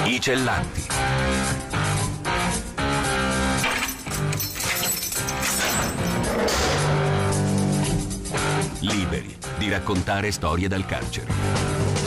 I Cellanti. Liberi di raccontare storie dal carcere.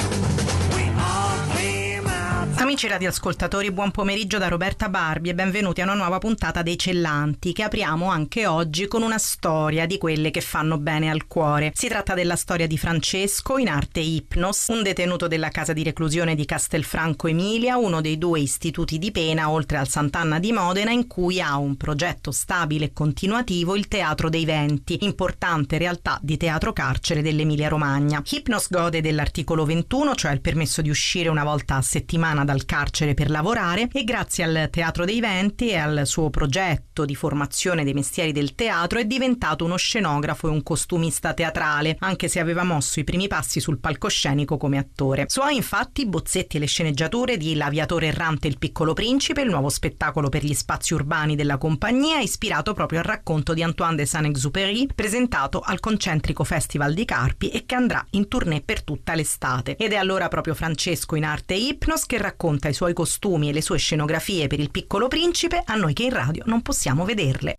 Amici radioascoltatori, buon pomeriggio da Roberta Barbi e benvenuti a una nuova puntata dei Cellanti, che apriamo anche oggi con una storia di quelle che fanno bene al cuore. Si tratta della storia di Francesco, in arte Hypnos, un detenuto della casa di reclusione di Castelfranco Emilia, uno dei due istituti di pena oltre al Sant'Anna di Modena, in cui ha un progetto stabile e continuativo il Teatro dei Venti, importante realtà di teatro carcere dell'Emilia Romagna. Hypnos gode dell'articolo 21, cioè il permesso di uscire una volta a settimana dal carcere per lavorare, e grazie al Teatro dei Venti e al suo progetto di formazione dei mestieri del teatro è diventato uno scenografo e un costumista teatrale, anche se aveva mosso i primi passi sul palcoscenico come attore. Suoi infatti i bozzetti e le sceneggiature di L'aviatore errante e il piccolo principe, il nuovo spettacolo per gli spazi urbani della compagnia, ispirato proprio al racconto di Antoine de Saint-Exupéry, presentato al Concentrico Festival di Carpi e che andrà in tournée per tutta l'estate. Ed è allora proprio Francesco, in arte Hypnos, che racconta i suoi costumi e le sue scenografie per il piccolo principe, a noi che in radio non possiamo vederle.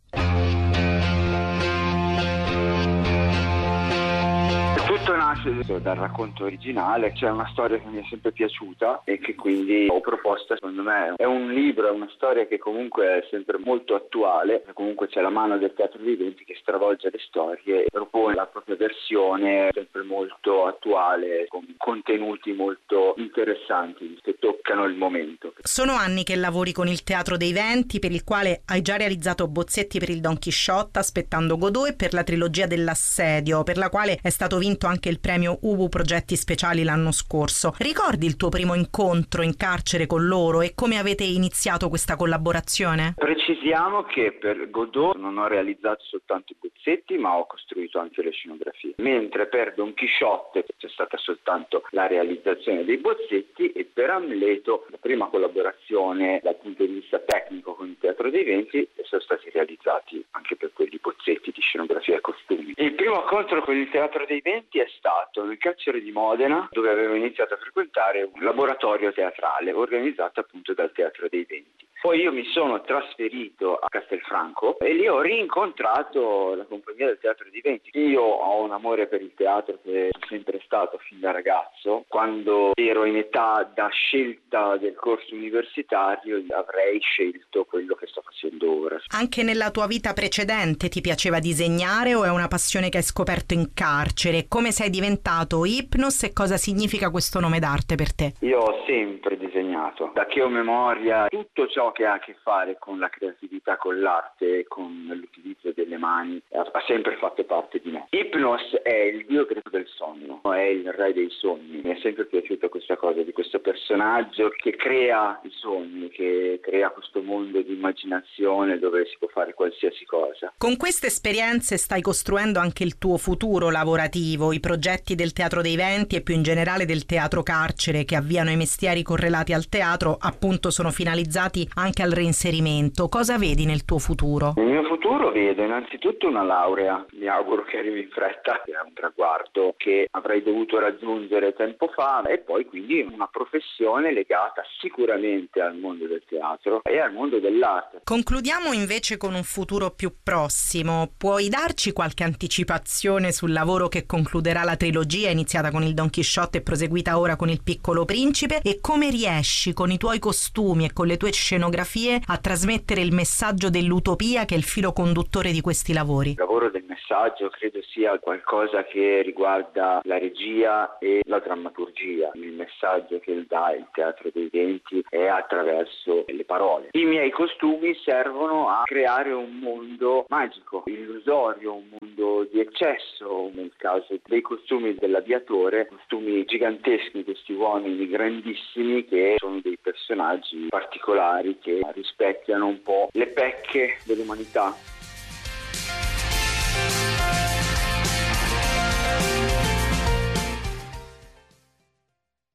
Tutto nasce dal racconto originale, c'è una storia che mi è sempre piaciuta e che quindi ho proposto. Secondo me è un libro, è una storia che comunque è sempre molto attuale, comunque c'è la mano del Teatro dei Venti che stravolge le storie e propone la propria versione sempre molto attuale, con contenuti molto interessanti che toccano il momento. Sono anni che lavori con il Teatro dei Venti, per il quale hai già realizzato bozzetti per il Don Chisciotte, Aspettando Godot, e per la trilogia dell'Assedio, per la quale è stato vinto anche il premio Ubu Progetti Speciali l'anno scorso. Ricordi il tuo primo incontro in carcere con loro e come avete iniziato questa collaborazione? Precisiamo che per Godot non ho realizzato soltanto i bozzetti, ma ho costruito anche le scenografie, mentre per Don Chisciotte c'è stata soltanto la realizzazione dei bozzetti, e per Amleto la prima collaborazione dal punto di vista tecnico con il Teatro dei Venti sono stati realizzati anche per quelli bozzetti di scenografia e costumi. Il primo incontro con il Teatro dei Venti è stato nel carcere di Modena, dove avevo iniziato a frequentare un laboratorio teatrale organizzato appunto dal Teatro dei Venti. Poi io mi sono trasferito a Castelfranco e lì ho rincontrato la compagnia del Teatro dei Venti. Io ho un amore per il teatro che è sempre stato fin da ragazzo. Quando ero in età da scelta del corso universitario avrei scelto quello che sto facendo ora. Anche nella tua vita precedente ti piaceva disegnare o è una passione che hai scoperto in carcere? Come sei diventato Hypnos e cosa significa questo nome d'arte per te? Io ho sempre disegnato, da che ho memoria. Tutto ciò che ha a che fare con la creatività, con l'arte, con l'utilizzo delle mani, ha sempre fatto parte di me. Hypnos è il dio greco del sonno, è il re dei sogni. Mi è sempre piaciuta questa cosa di questo personaggio che crea i sogni, che crea questo mondo di immaginazione dove si può fare qualsiasi cosa. Con queste esperienze stai costruendo anche il tuo futuro lavorativo, i progetti del Teatro dei Venti e più in generale del teatro carcere che avviano i mestieri correlati al teatro, appunto sono finalizzati anche al reinserimento. Cosa vedi nel tuo futuro? Nel mio futuro vedo innanzitutto una laurea, mi auguro che arrivi in fretta, che è un traguardo che avrei dovuto raggiungere tempo fa, e poi quindi una professione legata sicuramente al mondo del teatro e al mondo dell'arte. Concludiamo invece con un futuro più prossimo. Puoi darci qualche anticipazione sul lavoro che concluderà la trilogia iniziata con il Don Chisciotte e proseguita ora con il Piccolo Principe, e come riesci con i tuoi costumi e con le tue scenografie a trasmettere il messaggio dell'utopia che è il filo conduttore di questi lavori? Il lavoro del messaggio credo sia qualcosa che riguarda la regia e la drammaturgia. Il messaggio che dà il Teatro dei Venti è attraverso le parole. I miei costumi servono a creare un mondo magico, illusorio, un mondo di eccesso. Nel caso dei costumi dell'aviatore, costumi giganteschi, questi uomini grandissimi che sono dei personaggi particolari che rispecchiano un po' le pecche dell'umanità.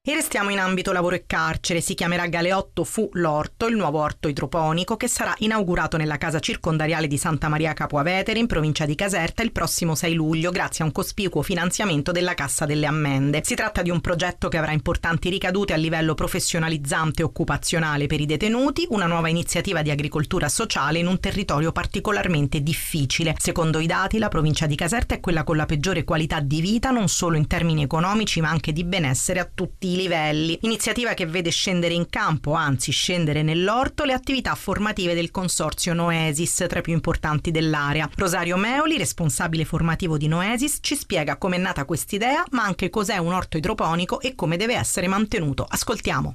E restiamo in ambito lavoro e carcere. Si chiamerà Galeotto Fu l'Orto, il nuovo orto idroponico che sarà inaugurato nella casa circondariale di Santa Maria Capua Vetere in provincia di Caserta il prossimo 6 luglio grazie a un cospicuo finanziamento della Cassa delle Ammende. Si tratta di un progetto che avrà importanti ricadute a livello professionalizzante e occupazionale per i detenuti, una nuova iniziativa di agricoltura sociale in un territorio particolarmente difficile. Secondo i dati, la provincia di Caserta è quella con la peggiore qualità di vita, non solo in termini economici ma anche di benessere a tutti i livelli. Iniziativa che vede scendere in campo, anzi scendere nell'orto, le attività formative del consorzio Noesis, tra i più importanti dell'area. Rosario Meoli, responsabile formativo di Noesis, ci spiega com'è nata quest'idea, ma anche cos'è un orto idroponico e come deve essere mantenuto. Ascoltiamo.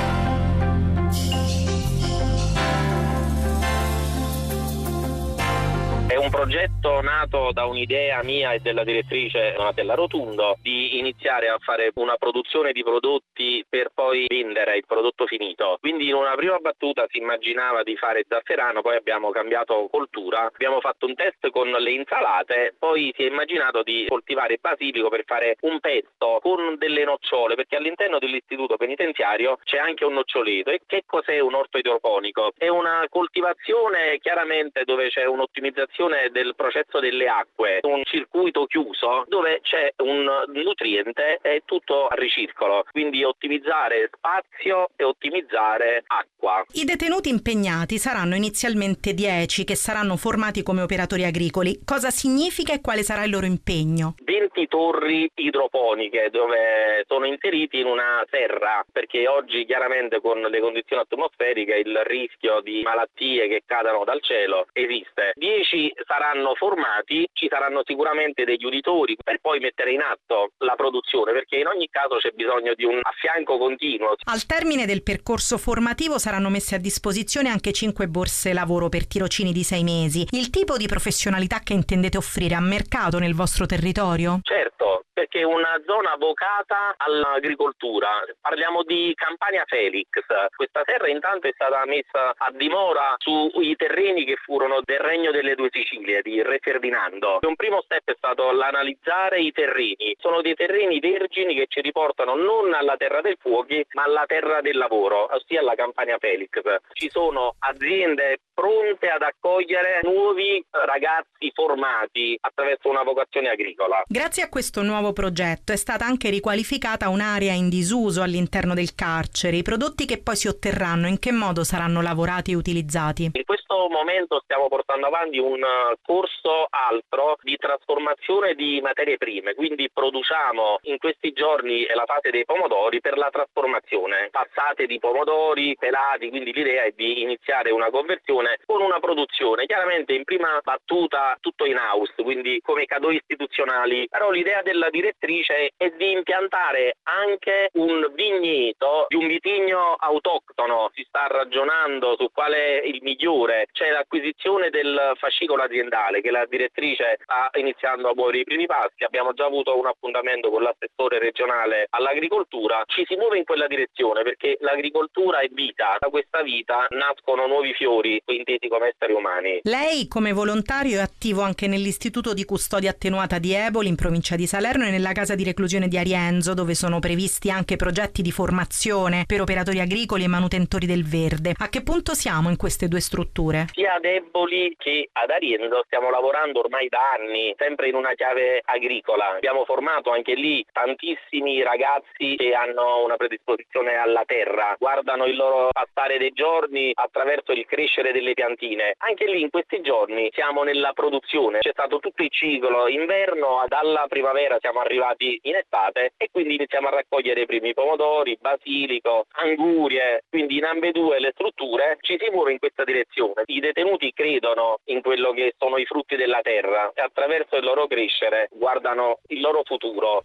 È un progetto nato da un'idea mia e della direttrice Donatella Rotundo di iniziare a fare una produzione di prodotti per poi vendere il prodotto finito. Quindi in una prima battuta si immaginava di fare zafferano, poi abbiamo cambiato coltura, abbiamo fatto un test con le insalate, poi si è immaginato di coltivare basilico per fare un pesto con delle nocciole, perché all'interno dell'istituto penitenziario c'è anche un noccioleto. E che cos'è un orto idroponico? È una coltivazione chiaramente dove c'è un'ottimizzazione del processo delle acque, un circuito chiuso dove c'è un nutriente e tutto a ricircolo, quindi ottimizzare spazio e ottimizzare acqua. I detenuti impegnati saranno inizialmente 10 che saranno formati come operatori agricoli. Cosa significa e quale sarà il loro impegno? 20 torri idroponiche dove sono inseriti in una serra, perché oggi chiaramente con le condizioni atmosferiche il rischio di malattie che cadano dal cielo esiste. 10 saranno formati, ci saranno sicuramente degli uditori per poi mettere in atto la produzione, perché in ogni caso c'è bisogno di un affianco continuo. Al termine del percorso formativo saranno messe a disposizione anche 5 borse lavoro per tirocini di 6 mesi. Il tipo di professionalità che intendete offrire a mercato nel vostro territorio? Certo, perché è una zona vocata all'agricoltura. Parliamo di Campania Felix. Questa terra intanto è stata messa a dimora sui terreni che furono del Regno delle Due Sicilie, di Re Ferdinando. Un primo step è stato l'analizzare i terreni. Sono dei terreni vergini che ci riportano non alla terra del fuochi, ma alla terra del lavoro, ossia alla Campania Felix. Ci sono aziende pronte ad accogliere nuovi ragazzi formati attraverso una vocazione agricola. Grazie a questo nuovo progetto è stata anche riqualificata un'area in disuso all'interno del carcere. I prodotti che poi si otterranno in che modo saranno lavorati e utilizzati? In questo momento stiamo portando avanti un corso altro di trasformazione di materie prime, quindi produciamo in questi giorni è la fase dei pomodori per la trasformazione, passate di pomodori pelati, quindi l'idea è di iniziare una conversione con una produzione, chiaramente in prima battuta tutto in house, quindi come cadeau istituzionali, però l'idea della direttrice è di impiantare anche un vigneto di un vitigno autoctono. Si sta ragionando su quale è il migliore, c'è l'acquisizione del fascicolo aziendale che la direttrice sta iniziando a muovere i primi passi. Abbiamo già avuto un appuntamento con l'assessore regionale all'agricoltura, ci si muove in quella direzione perché l'agricoltura è vita, da questa vita nascono nuovi fiori intesi come esseri umani. Lei come volontario è attivo anche nell'istituto di custodia attenuata di Eboli in provincia di Salerno e nella casa di reclusione di Arienzo, dove sono previsti anche progetti di formazione per operatori agricoli e manutentori del verde. A che punto siamo in queste due strutture? Sia ad Eboli che ad Arienzo stiamo lavorando ormai da anni, sempre in una chiave agricola. Abbiamo formato anche lì tantissimi ragazzi che hanno una predisposizione alla terra, guardano il loro passare dei giorni attraverso il crescere delle piantine. Anche lì in questi giorni siamo nella produzione, c'è stato tutto il ciclo inverno, dalla primavera siamo arrivati in estate e quindi iniziamo a raccogliere i primi pomodori, basilico, angurie, quindi in ambedue le strutture ci si muove in questa direzione. I detenuti credono in quello che sono i frutti della terra e attraverso il loro crescere guardano il loro futuro.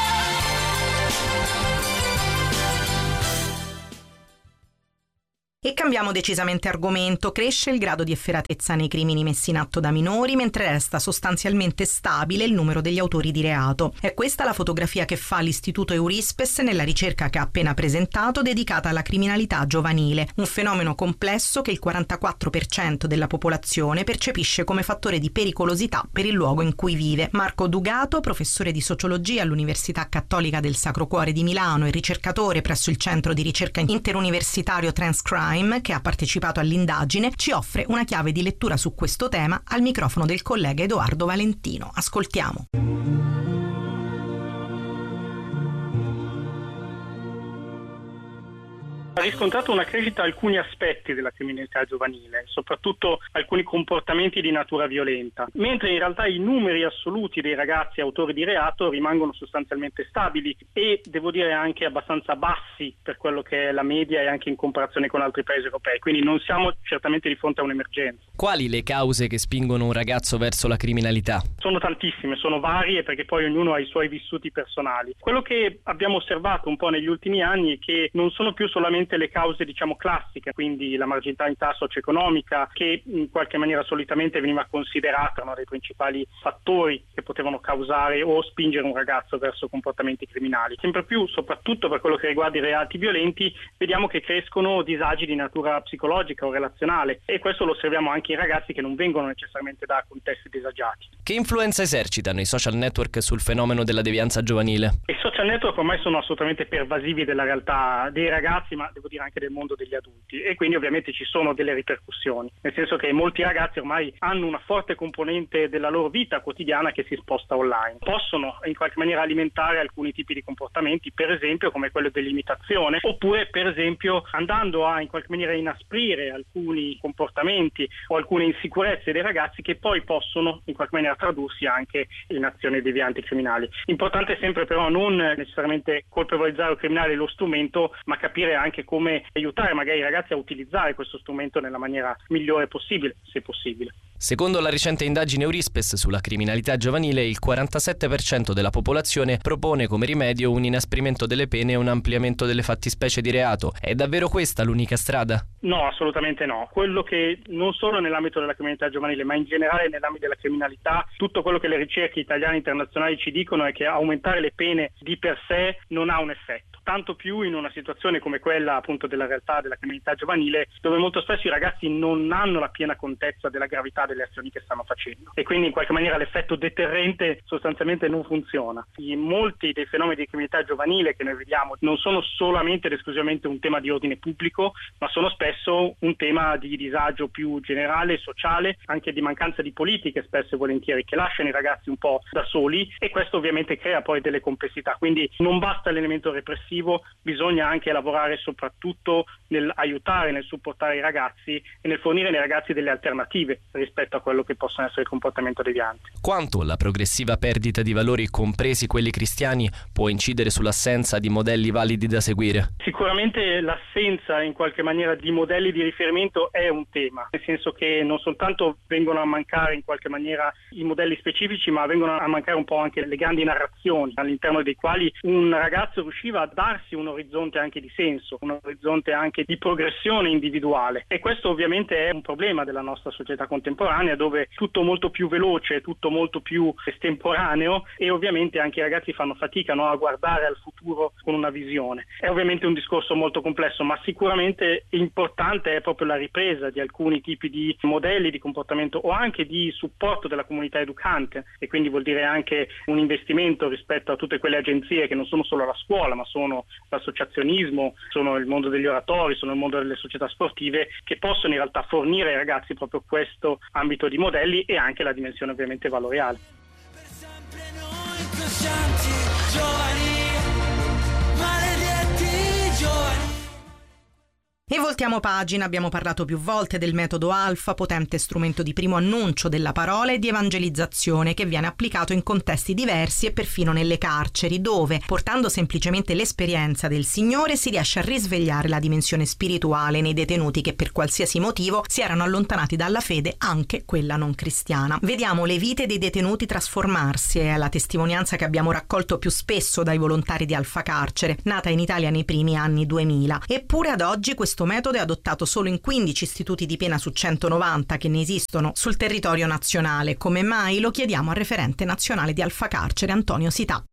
E E cambiamo decisamente argomento. Cresce il grado di efferatezza nei crimini messi in atto da minori, mentre resta sostanzialmente stabile il numero degli autori di reato. È questa la fotografia che fa l'Istituto Eurispes nella ricerca che ha appena presentato, dedicata alla criminalità giovanile, un fenomeno complesso che il 44% della popolazione percepisce come fattore di pericolosità per il luogo in cui vive. Marco Dugato, professore di sociologia all'Università Cattolica del Sacro Cuore di Milano e ricercatore presso il Centro di ricerca interuniversitario Transcrime, che ha partecipato all'indagine, ci offre una chiave di lettura su questo tema al microfono del collega Edoardo Valentino. Ascoltiamo. Ha riscontrato una crescita alcuni aspetti della criminalità giovanile, soprattutto alcuni comportamenti di natura violenta, mentre in realtà i numeri assoluti dei ragazzi autori di reato rimangono sostanzialmente stabili e, devo dire, anche abbastanza bassi per quello che è la media e anche in comparazione con altri paesi europei, quindi non siamo certamente di fronte a un'emergenza. Quali le cause che spingono un ragazzo verso la criminalità? Sono tantissime, sono varie, perché poi ognuno ha i suoi vissuti personali. Quello che abbiamo osservato un po' negli ultimi anni è che non sono più solamente le cause, diciamo, classiche, quindi la marginalità socio-economica, che in qualche maniera solitamente veniva considerata uno dei principali fattori che potevano causare o spingere un ragazzo verso comportamenti criminali. Sempre più, soprattutto per quello che riguarda i reati violenti, vediamo che crescono disagi di natura psicologica o relazionale, e questo lo osserviamo anche in ragazzi che non vengono necessariamente da contesti disagiati. Che influenza esercitano i social network sul fenomeno della devianza giovanile? I social network ormai sono assolutamente pervasivi della realtà dei ragazzi, ma devo dire anche del mondo degli adulti, e quindi ovviamente ci sono delle ripercussioni, nel senso che molti ragazzi ormai hanno una forte componente della loro vita quotidiana che si sposta online. Possono in qualche maniera alimentare alcuni tipi di comportamenti, per esempio come quello dell'imitazione, oppure per esempio andando a in qualche maniera inasprire alcuni comportamenti o alcune insicurezze dei ragazzi, che poi possono in qualche maniera tradursi anche in azioni devianti criminali. Importante sempre però non necessariamente colpevolizzare o criminale lo strumento, ma capire anche come aiutare magari i ragazzi a utilizzare questo strumento nella maniera migliore possibile, se possibile. Secondo la recente indagine Eurispes sulla criminalità giovanile, il 47% della popolazione propone come rimedio un inasprimento delle pene e un ampliamento delle fattispecie di reato. È davvero questa l'unica strada? No, assolutamente no. Quello che non solo nell'ambito della criminalità giovanile, ma in generale nell'ambito della criminalità, tutto quello che le ricerche italiane e internazionali ci dicono è che aumentare le pene di per sé non ha un effetto. Tanto più in una situazione come quella appunto della realtà della criminalità giovanile, dove molto spesso i ragazzi non hanno la piena contezza della gravità delle azioni che stanno facendo, e quindi in qualche maniera l'effetto deterrente sostanzialmente non funziona. Molti dei fenomeni di criminalità giovanile che noi vediamo non sono solamente ed esclusivamente un tema di ordine pubblico, ma sono spesso un tema di disagio più generale, sociale, anche di mancanza di politiche spesso e volentieri, che lasciano i ragazzi un po' da soli, e questo ovviamente crea poi delle complessità. Quindi non basta l'elemento repressivo, bisogna anche lavorare soprattutto nel aiutare, nel supportare i ragazzi e nel fornire ai ragazzi delle alternative rispetto a quello che possono essere il comportamento deviante. Quanto la progressiva perdita di valori, compresi quelli cristiani, può incidere sull'assenza di modelli validi da seguire? Sicuramente l'assenza in qualche maniera di modelli di riferimento è un tema, nel senso che non soltanto vengono a mancare in qualche maniera i modelli specifici, ma vengono a mancare un po' anche le grandi narrazioni all'interno dei quali un ragazzo riusciva a darsi un orizzonte anche di senso, un orizzonte anche di progressione individuale, e questo ovviamente è un problema della nostra società contemporanea, dove tutto molto più veloce, tutto molto più estemporaneo, e ovviamente anche i ragazzi fanno fatica, no, a guardare al futuro con una visione. È ovviamente un discorso molto complesso, ma sicuramente importante è proprio la ripresa di alcuni tipi di modelli di comportamento o anche di supporto della comunità educante, e quindi vuol dire anche un investimento rispetto a tutte quelle agenzie che non sono solo la scuola, ma sono l'associazionismo, sono il mondo degli oratori, sono il mondo delle società sportive, che possono in realtà fornire ai ragazzi proprio questo ambito di modelli e anche la dimensione ovviamente valoriale. Per sempre noi coscienti, giovani, maledetti giovani. E voltiamo pagina. Abbiamo parlato più volte del metodo Alfa, potente strumento di primo annuncio della parola e di evangelizzazione, che viene applicato in contesti diversi e perfino nelle carceri, dove, portando semplicemente l'esperienza del Signore, si riesce a risvegliare la dimensione spirituale nei detenuti che per qualsiasi motivo si erano allontanati dalla fede, anche quella non cristiana. Vediamo le vite dei detenuti trasformarsi, è la testimonianza che abbiamo raccolto più spesso dai volontari di Alfa Carcere, nata in Italia nei primi anni 2000. Eppure ad oggi questo metodo metodo è adottato solo in 15 istituti di pena su 190 che ne esistono sul territorio nazionale. Come mai? Lo chiediamo al referente nazionale di Alfa Carcere, Antonio Sità.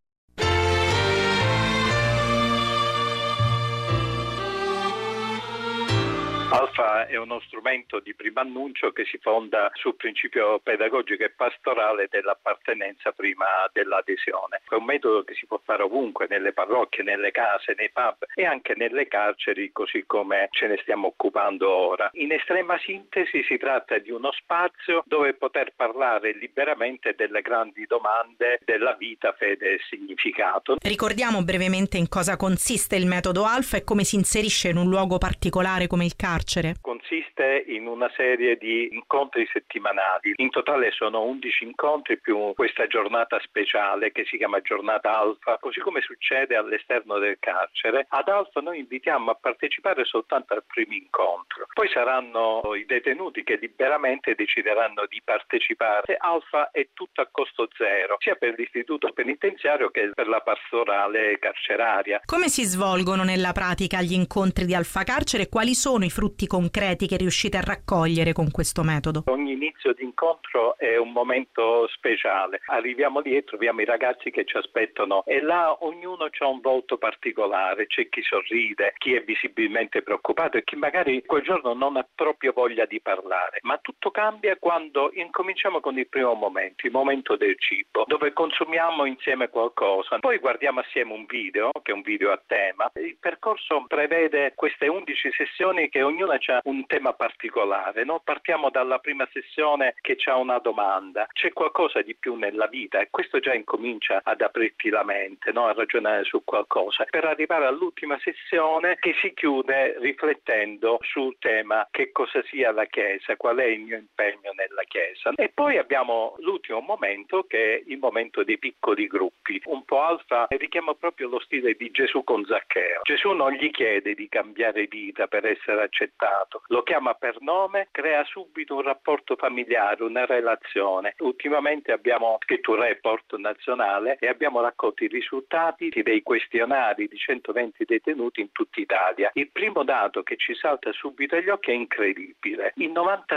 Alfa è uno strumento di primo annuncio che si fonda sul principio pedagogico e pastorale dell'appartenenza prima dell'adesione. È un metodo che si può fare ovunque, nelle parrocchie, nelle case, nei pub e anche nelle carceri, così come ce ne stiamo occupando ora. In estrema sintesi si tratta di uno spazio dove poter parlare liberamente delle grandi domande della vita, fede e significato. Ricordiamo brevemente in cosa consiste il metodo Alfa e come si inserisce in un luogo particolare come il carcere. Consiste in una serie di incontri settimanali. In totale sono 11 incontri più questa giornata speciale che si chiama giornata Alfa, così come succede all'esterno del carcere. Ad Alfa noi invitiamo a partecipare soltanto al primo incontro. Poi saranno i detenuti che liberamente decideranno di partecipare. Alfa è tutto a costo zero, sia per l'istituto penitenziario che per la pastorale carceraria. Come si svolgono nella pratica gli incontri di Alfa Carcere e quali sono i frutti concreti che riuscite a raccogliere con questo metodo? Ogni inizio di incontro è un momento speciale. Arriviamo lì e troviamo i ragazzi che ci aspettano e là ognuno ha un volto particolare. C'è chi sorride, chi è visibilmente preoccupato e chi magari quel giorno non ha proprio voglia di parlare. Ma tutto cambia quando incominciamo con il primo momento, il momento del cibo, dove consumiamo insieme qualcosa. Poi guardiamo assieme un video, che è un video a tema. Il percorso prevede queste 11 sessioni che ognuna ha un tema particolare, no? Partiamo dalla prima sessione che c'ha una domanda, c'è qualcosa di più nella vita e questo già incomincia ad aprirti la mente, no? A ragionare su qualcosa, per arrivare all'ultima sessione che si chiude riflettendo sul tema che cosa sia la Chiesa, qual è il mio impegno nella Chiesa. E poi abbiamo l'ultimo momento che è il momento dei piccoli gruppi. Un po' Alfa richiama proprio lo stile di Gesù con Zaccheo. Gesù non gli chiede di cambiare vita per essere accettato, lo chiama per nome, crea subito un rapporto familiare, una relazione. Ultimamente abbiamo scritto un report nazionale e abbiamo raccolto i risultati dei questionari di 120 detenuti in tutta Italia. Il primo dato che ci salta subito agli occhi è incredibile. Il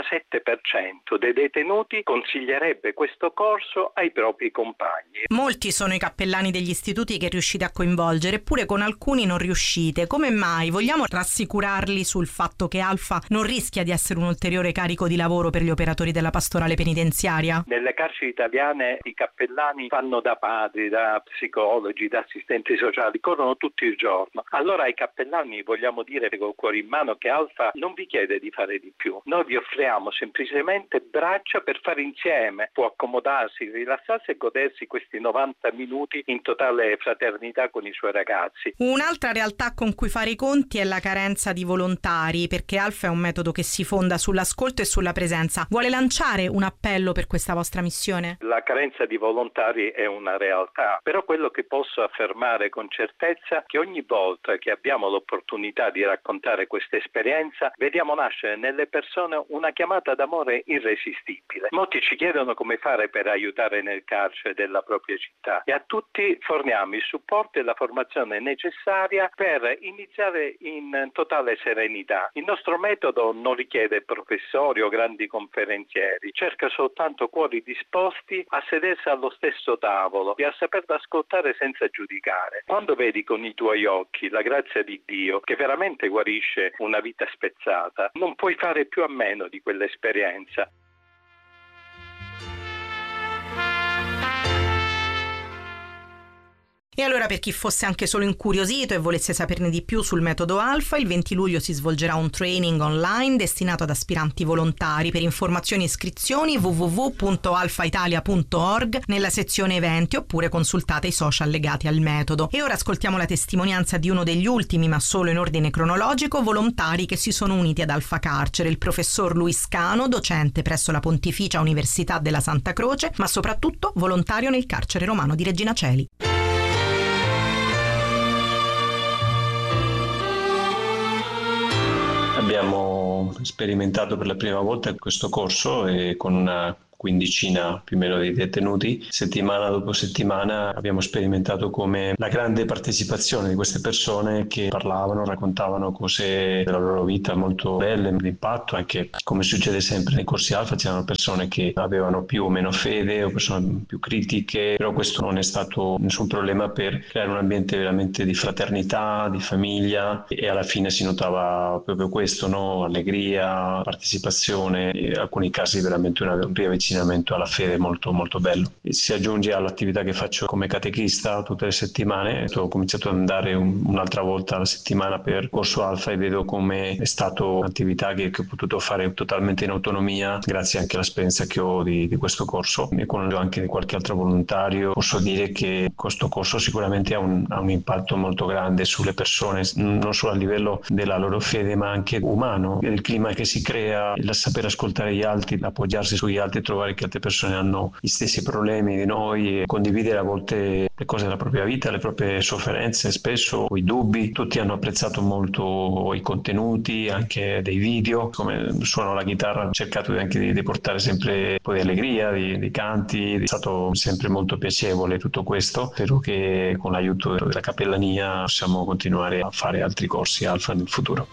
97% dei detenuti consiglierebbe questo corso ai propri compagni. Molti sono i cappellani degli istituti che riuscite a coinvolgere, eppure con alcuni non riuscite. Come mai? Vogliamo rassicurarli sul fatto che Alfa non rischia di essere un ulteriore carico di lavoro per gli operatori della pastorale penitenziaria? Nelle carceri italiane i cappellani fanno da padri, da psicologi, da assistenti sociali, corrono tutto il giorno. Allora ai cappellani vogliamo dire col cuore in mano che Alfa non vi chiede di fare di più. Noi vi offriamo semplicemente braccia per fare insieme, può accomodarsi, rilassarsi e godersi questi 90 minuti in totale fraternità con i suoi ragazzi. Un'altra realtà con cui fare i conti è la carenza di volontari, perché Alfa è un metodo che si fonda sull'ascolto e sulla presenza. Vuole lanciare un appello per questa vostra missione? La carenza di volontari è una realtà, però quello che posso affermare con certezza è che ogni volta che abbiamo l'opportunità di raccontare questa esperienza, vediamo nascere nelle persone una chiamata d'amore irresistibile. Molti ci chiedono come fare per aiutare nel carcere della propria città e a tutti forniamo il supporto e la formazione necessaria per iniziare in totale serenità. Il nostro metodo non richiede professori o grandi conferenzieri, cerca soltanto cuori disposti a sedersi allo stesso tavolo e a saper ascoltare senza giudicare. Quando vedi con i tuoi occhi la grazia di Dio che veramente guarisce una vita spezzata, non puoi fare più a meno di quell'esperienza. E allora, per chi fosse anche solo incuriosito e volesse saperne di più sul metodo Alfa, il 20 luglio si svolgerà un training online destinato ad aspiranti volontari. Per informazioni e iscrizioni www.alfaitalia.org nella sezione eventi, oppure consultate i social legati al metodo. E ora ascoltiamo la testimonianza di uno degli ultimi, ma solo in ordine cronologico, volontari che si sono uniti ad Alfa Carcere, il professor Luis Cano, docente presso la Pontificia Università della Santa Croce, ma soprattutto volontario nel carcere romano di Regina Coeli. Abbiamo sperimentato per la prima volta questo corso e con una quindicina più o meno di detenuti. Settimana dopo settimana abbiamo sperimentato come la grande partecipazione di queste persone che parlavano, raccontavano cose della loro vita molto belle, d'impatto, anche come succede sempre nei corsi alfa, c'erano persone che avevano più o meno fede o persone più critiche, però questo non è stato nessun problema per creare un ambiente veramente di fraternità, di famiglia, e alla fine si notava proprio questo, no? Allegria, partecipazione, e in alcuni casi veramente un riavvicinamento alla fede molto molto bello. E si aggiunge all'attività che faccio come catechista tutte le settimane. Ho cominciato ad andare un'altra volta alla settimana per corso alfa e vedo come è stata un'attività che ho potuto fare totalmente in autonomia grazie anche all'esperienza che ho di questo corso, e con anche qualche altro volontario. Posso dire che questo corso sicuramente ha un impatto molto grande sulle persone, non solo a livello della loro fede ma anche umano. Il clima che si crea, il saper ascoltare gli altri, appoggiarsi sugli altri, trovare che altre persone hanno gli stessi problemi di noi, e condividere a volte le cose della propria vita, le proprie sofferenze, spesso i dubbi. Tutti hanno apprezzato molto i contenuti, anche dei video. Come suono la chitarra ho cercato anche di portare sempre un po' di allegria, di canti. È stato sempre molto piacevole tutto questo. Spero che con l'aiuto della cappellania possiamo continuare a fare altri corsi alfa nel futuro.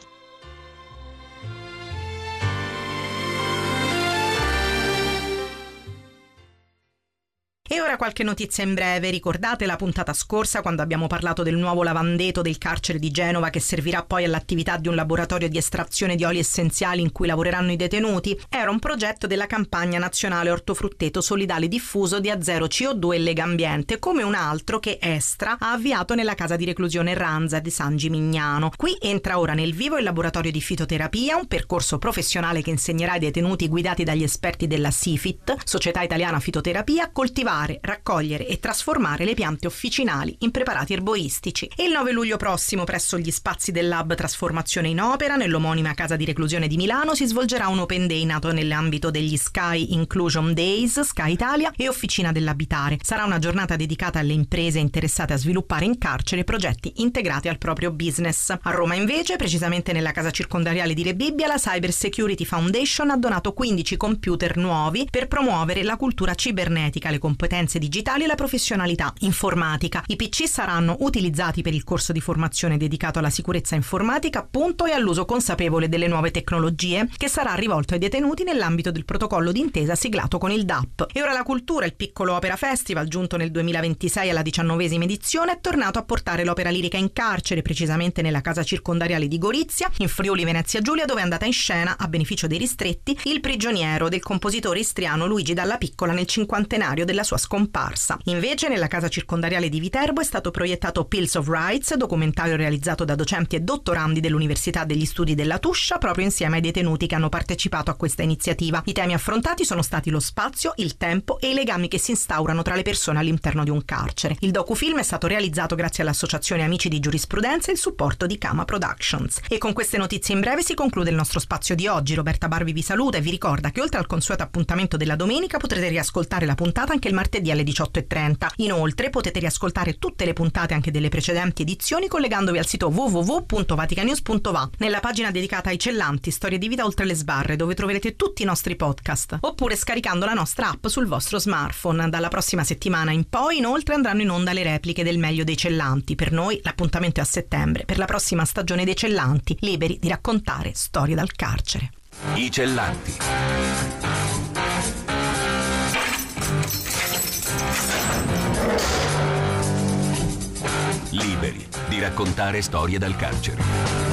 E ora qualche notizia in breve. Ricordate la puntata scorsa quando abbiamo parlato del nuovo lavandeto del carcere di Genova che servirà poi all'attività di un laboratorio di estrazione di oli essenziali in cui lavoreranno i detenuti? Era un progetto della campagna nazionale ortofrutteto solidale diffuso di Azero CO2 e Lega Ambiente, come un altro che Estra ha avviato nella casa di reclusione Ranza di San Gimignano. Qui entra ora nel vivo il laboratorio di fitoterapia, un percorso professionale che insegnerà ai detenuti guidati dagli esperti della SIFIT, Società Italiana Fitoterapia, a coltivare, raccogliere e trasformare le piante officinali in preparati erboristici. E il 9 luglio prossimo, presso gli spazi del Lab Trasformazione in Opera, nell'omonima casa di reclusione di Milano, si svolgerà un Open Day nato nell'ambito degli Sky Inclusion Days, Sky Italia e Officina dell'Abitare. Sarà una giornata dedicata alle imprese interessate a sviluppare in carcere progetti integrati al proprio business. A Roma invece, precisamente nella casa circondariale di Rebibbia, la Cyber Security Foundation ha donato 15 computer nuovi per promuovere la cultura cibernetica, le competenze digitali e la professionalità informatica. I PC saranno utilizzati per il corso di formazione dedicato alla sicurezza informatica, appunto, e all'uso consapevole delle nuove tecnologie, che sarà rivolto ai detenuti nell'ambito del protocollo d'intesa siglato con il DAP. E ora la cultura, il Piccolo Opera Festival, giunto nel 2026 alla 19ª edizione, è tornato a portare l'opera lirica in carcere, precisamente nella casa circondariale di Gorizia, in Friuli Venezia Giulia, dove è andata in scena, a beneficio dei ristretti, Il prigioniero del compositore istriano Luigi Dalla Piccola nel cinquantenario della sua scomparsa. Invece nella casa circondariale di Viterbo è stato proiettato Pills of Rights, documentario realizzato da docenti e dottorandi dell'Università degli Studi della Tuscia, proprio insieme ai detenuti che hanno partecipato a questa iniziativa. I temi affrontati sono stati lo spazio, il tempo e i legami che si instaurano tra le persone all'interno di un carcere. Il docufilm è stato realizzato grazie all'Associazione Amici di Giurisprudenza e il supporto di Kama Productions. E con queste notizie in breve si conclude il nostro spazio di oggi. Roberta Barbi vi saluta e vi ricorda che oltre al consueto appuntamento della domenica potrete riascoltare la puntata anche il martedì alle 18:30. Inoltre potete riascoltare tutte le puntate anche delle precedenti edizioni collegandovi al sito www.vaticanews.va, nella pagina dedicata ai cellanti, storie di vita oltre le sbarre, dove troverete tutti i nostri podcast, oppure scaricando la nostra app sul vostro smartphone. Dalla prossima settimana in poi inoltre andranno in onda le repliche del Meglio dei Cellanti. Per noi l'appuntamento è a settembre, per la prossima stagione dei Cellanti, liberi di raccontare storie dal carcere. I Cellanti. Liberi di raccontare storie dal carcere.